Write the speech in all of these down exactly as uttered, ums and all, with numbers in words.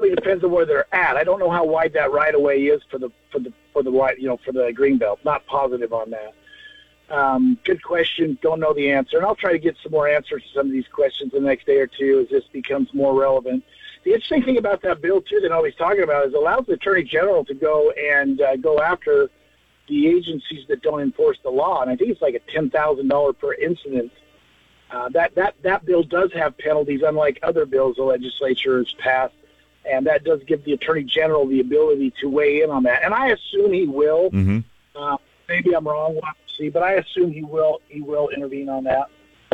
probably depends on where they're at. I don't know how wide that right of way is for the for the for the wide, you know, for the Greenbelt. Not positive on that. Um, good question. Don't know the answer, and I'll try to get some more answers to some of these questions in the next day or two as this becomes more relevant. The interesting thing about that bill too that nobody's talking about is it allows the Attorney General to go and uh, go after the agencies that don't enforce the law, and I think it's like a ten thousand dollars per incident. Uh, that that that bill does have penalties, unlike other bills the legislature has passed. And that does give the Attorney General the ability to weigh in on that. And I assume he will. Mm-hmm. Uh, maybe I'm wrong. We'll have to see. But I assume he will He will intervene on that.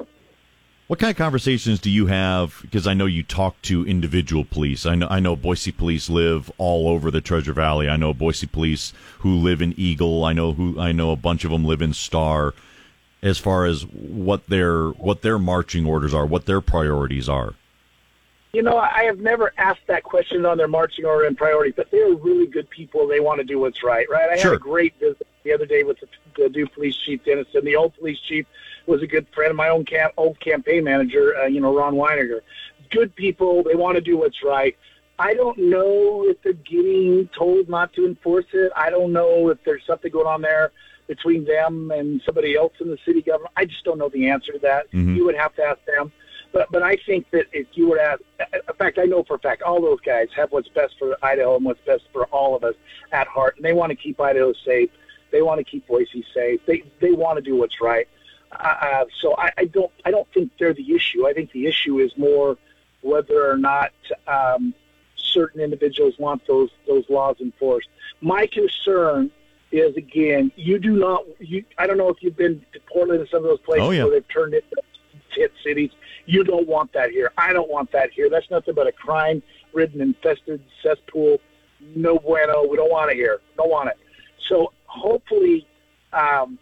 What kind of conversations do you have? Because I know you talk to individual police. I know I know Boise police live all over the Treasure Valley. I know Boise police who live in Eagle. I know who I know a bunch of them live in Star. As far as what their what their marching orders are, what their priorities are. You know, I have never asked that question on their marching order and priority, but they're really good people. They want to do what's right, right? I sure. had a great visit the other day with the, the new police chief, Dennis, and the old police chief was a good friend of my own camp, old campaign manager, uh, you know, Ron Weiniger. Good people. They want to do what's right. I don't know if they're getting told not to enforce it. I don't know if there's something going on there between them and somebody else in the city government. I just don't know the answer to that. Mm-hmm. You would have to ask them. But but I think that if you were to ask, in fact, I know for a fact all those guys have what's best for Idaho and what's best for all of us at heart. And they want to keep Idaho safe. They want to keep Boise safe. They they want to do what's right. Uh, so I, I don't I don't think they're the issue. I think the issue is more whether or not um, certain individuals want those those laws enforced. My concern is, again, you do not. You I don't know if you've been to Portland and some of those places oh, yeah. where they've turned into hit cities. You don't want that here. I don't want that here. That's nothing but a crime-ridden, infested cesspool. No bueno. We don't want it here. Don't want it. So hopefully um,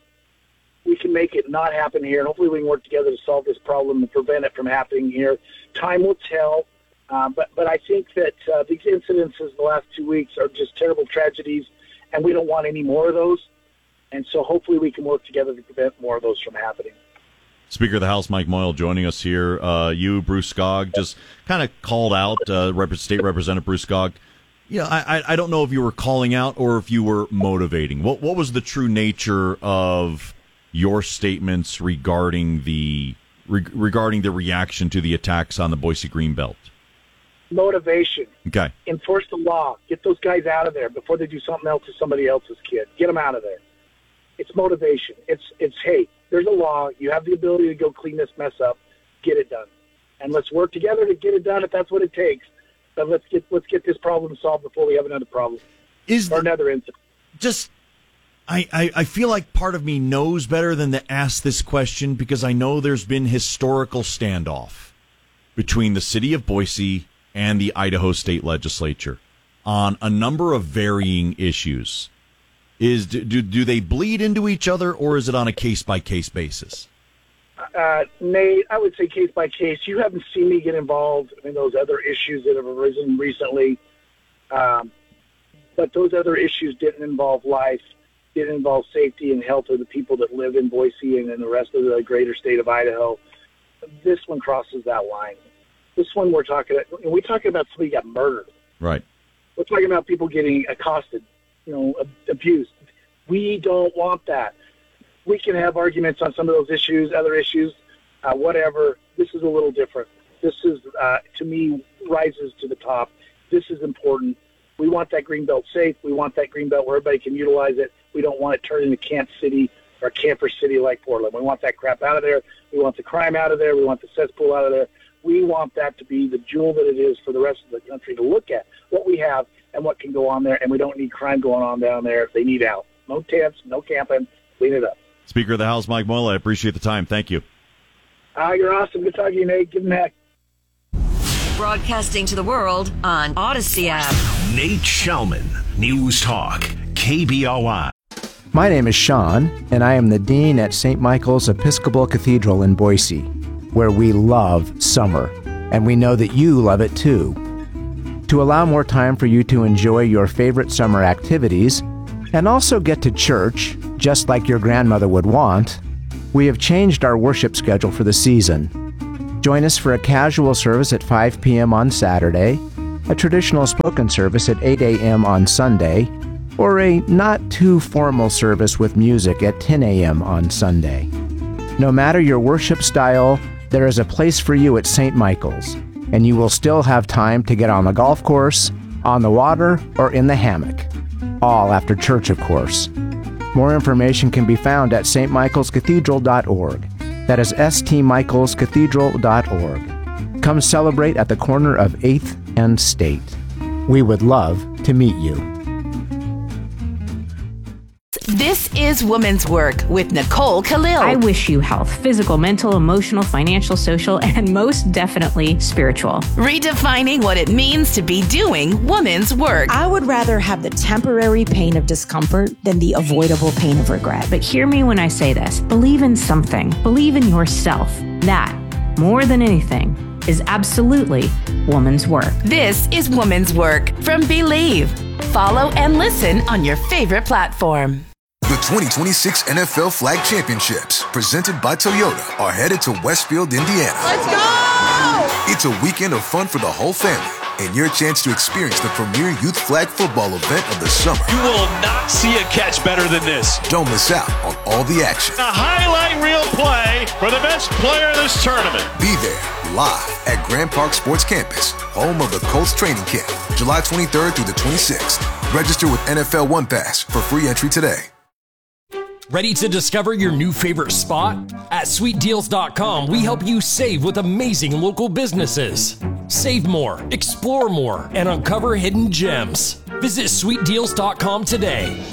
we can make it not happen here, and hopefully we can work together to solve this problem and prevent it from happening here. Time will tell, uh, but but I think that uh, these incidences the last two weeks are just terrible tragedies, and we don't want any more of those. And so hopefully we can work together to prevent more of those from happening. Speaker of the House Mike Moyle joining us here. Uh, you, Bruce Skog, just kind of called out uh, Rep- State Representative Bruce Skog. You know, I, I don't know if you were calling out or if you were motivating. What what was the true nature of your statements regarding the re- regarding the reaction to the attacks on the Boise Greenbelt? Motivation. Okay. Enforce the law. Get those guys out of there before they do something else to somebody else's kid. Get them out of there. It's motivation. It's it's hey. There's a law. You have the ability to go clean this mess up. Get it done, and let's work together to get it done if that's what it takes. But let's get let's get this problem solved before we have another problem Is or another incident. Just, I, I I feel like part of me knows better than to ask this question because I know there's been historical standoff between the city of Boise and the Idaho State Legislature on a number of varying issues. Is do, do do they bleed into each other, or is it on a case-by-case basis? Uh, Nate, I would say case by case. You haven't seen me get involved in those other issues that have arisen recently, um, but those other issues didn't involve life, didn't involve safety and health of the people that live in Boise and in the rest of the greater state of Idaho. This one crosses that line. This one we're talking about, we're talking about somebody got murdered. Right. We're talking about people getting accosted, you know, abused. We don't want that. We can have arguments on some of those issues, other issues, uh, whatever. This is a little different. This is, uh, to me, rises to the top. This is important. We want that Greenbelt safe. We want that Greenbelt where everybody can utilize it. We don't want it turned into Camp City or Camper City like Portland. We want that crap out of there. We want the crime out of there. We want the cesspool out of there. We want that to be the jewel that it is for the rest of the country to look at, what we have and what can go on there, and we don't need crime going on down there. They need out. No tents, no camping. Clean it up. Speaker of the House, Mike Moyle, I appreciate the time. Thank you. Uh, you're awesome. Good talking to you, Nate. Give him that. Broadcasting to the world on Odyssey app. Nate Shelman, News Talk, K B O I. My name is Sean, and I am the Dean at Saint Michael's Episcopal Cathedral in Boise, where we love summer, and we know that you love it too. To allow more time for you to enjoy your favorite summer activities, and also get to church, just like your grandmother would want, we have changed our worship schedule for the season. Join us for a casual service at five p.m. on Saturday, a traditional spoken service at eight a.m. on Sunday, or a not-too-formal service with music at ten a.m. on Sunday. No matter your worship style, there is a place for you at Saint Michael's, and you will still have time to get on the golf course, on the water, or in the hammock. All after church, of course. More information can be found at s t michaels cathedral dot org. That is s t michaels cathedral dot org. Come celebrate at the corner of eighth and State. We would love to meet you. This is Women's Work with Nicole Khalil. I wish you health, physical, mental, emotional, financial, social, and most definitely spiritual. Redefining what it means to be doing women's work. I would rather have the temporary pain of discomfort than the avoidable pain of regret. But hear me when I say this. Believe in something. Believe in yourself. That, more than anything, is absolutely woman's work. This is Women's Work from Believe. Follow and listen on your favorite platform. The twenty twenty-six N F L Flag Championships, presented by Toyota, are headed to Westfield, Indiana. Let's go! It's a weekend of fun for the whole family, and your chance to experience the premier youth flag football event of the summer. You will not see a catch better than this. Don't miss out on all the action. A highlight reel play for the best player in this tournament. Be there, live at Grand Park Sports Campus, home of the Colts training camp, July twenty-third through the twenty-sixth. Register with N F L One Pass for free entry today. Ready to discover your new favorite spot? At sweet deals dot com, we help you save with amazing local businesses. Save more, explore more, and uncover hidden gems. Visit sweet deals dot com today.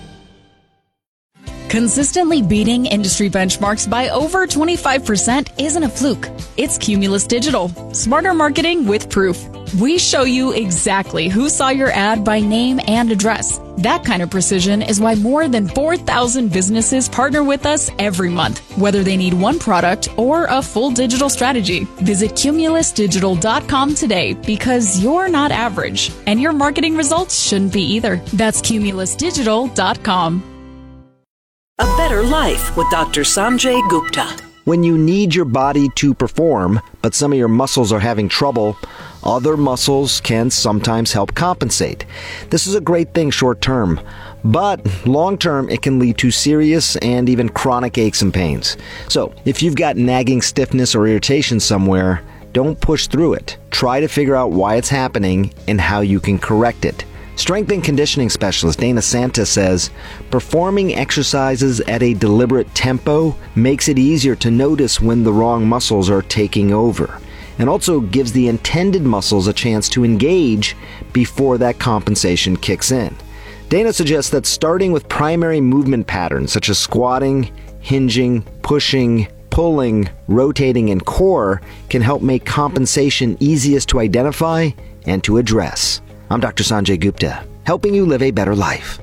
Consistently beating industry benchmarks by over twenty-five percent isn't a fluke. It's Cumulus Digital. Smarter marketing with proof. We show you exactly who saw your ad by name and address. That kind of precision is why more than four thousand businesses partner with us every month, whether they need one product or a full digital strategy. Visit cumulus digital dot com today because you're not average, and your marketing results shouldn't be either. That's cumulus digital dot com. A Better Life with Doctor Sanjay Gupta. When you need your body to perform, but some of your muscles are having trouble, other muscles can sometimes help compensate. This is a great thing short term, but long term it can lead to serious and even chronic aches and pains. So if you've got nagging stiffness or irritation somewhere, don't push through it. Try to figure out why it's happening and how you can correct it. Strength and conditioning specialist Dana Santa says, performing exercises at a deliberate tempo makes it easier to notice when the wrong muscles are taking over, and also gives the intended muscles a chance to engage before that compensation kicks in. Dana suggests that starting with primary movement patterns such as squatting, hinging, pushing, pulling, rotating, and core can help make compensation easiest to identify and to address. I'm Doctor Sanjay Gupta, helping you live a better life.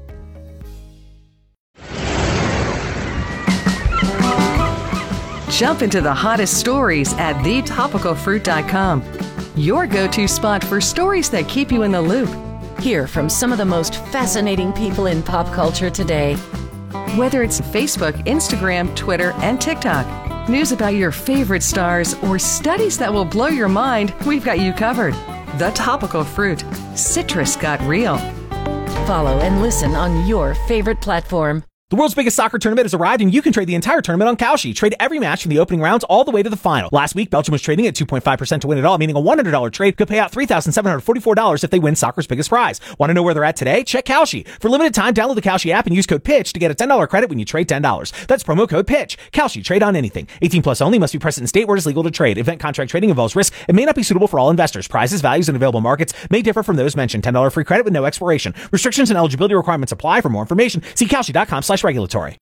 Jump into the hottest stories at the topical fruit dot com. Your go-to spot for stories that keep you in the loop. Hear from some of the most fascinating people in pop culture today. Whether it's Facebook, Instagram, Twitter, and TikTok, news about your favorite stars, or studies that will blow your mind, we've got you covered. The Topical Fruit. Citrus got real. Follow and listen on your favorite platform. The world's biggest soccer tournament has arrived, and you can trade the entire tournament on Kalshi. Trade every match from the opening rounds all the way to the final. Last week, Belgium was trading at two point five percent to win it all, meaning a one hundred dollars trade could pay out three thousand seven hundred forty-four dollars if they win soccer's biggest prize. Want to know where they're at today? Check Kalshi. For limited time, download the Kalshi app and use code PITCH to get a ten dollars credit when you trade ten dollars. That's promo code PITCH. Kalshi. Trade on anything. eighteen plus only. Must be present in state where it is legal to trade. Event contract trading involves risk and may not be suitable for all investors. Prizes, values, and available markets may differ from those mentioned. ten dollars free credit with no expiration. Restrictions and eligibility requirements apply. For more information, see Kalshi dot com slash regulatory.